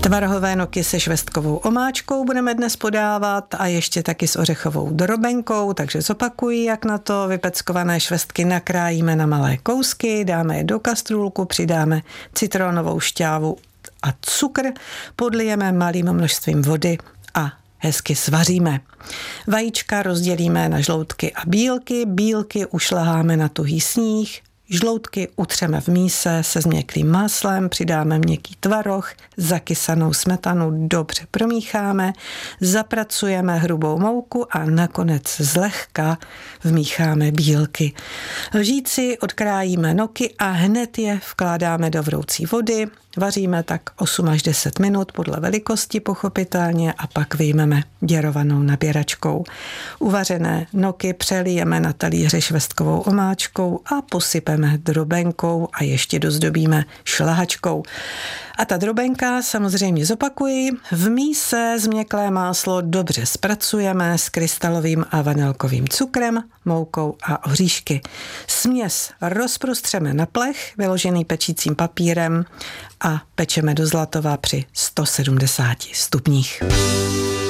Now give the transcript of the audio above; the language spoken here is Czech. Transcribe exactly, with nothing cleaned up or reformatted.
Tvarhové noky se švestkovou omáčkou budeme dnes podávat a ještě taky s ořechovou drobenkou, takže zopakuji, jak na to. Vypeckované švestky nakrájíme na malé kousky, dáme je do kastrůlku, přidáme citronovou šťávu a cukr, podlijeme malým množstvím vody a hezky svaříme. Vajíčka rozdělíme na žloutky a bílky, bílky ušleháme na tuhý sníh, žloutky utřeme v míse se změklým máslem, přidáme měkký tvaroh, zakysanou smetanu dobře promícháme, zapracujeme hrubou mouku a nakonec zlehka vmícháme bílky. Lžíci odkrájíme noky a hned je vkládáme do vroucí vody, vaříme tak osm až deset minut podle velikosti pochopitelně a pak vyjmeme děrovanou naběračkou. Uvařené noky přelijeme na talíři švestkovou omáčkou a posypeme drobenkou a ještě dozdobíme šlahačkou. A ta drobenka samozřejmě zopakuji. V míse změklé máslo dobře zpracujeme s krystalovým a vanilkovým cukrem, moukou a oříšky. Směs rozprostřeme na plech, vyložený pečícím papírem a pečeme do zlatova při sto sedmdesáti stupních.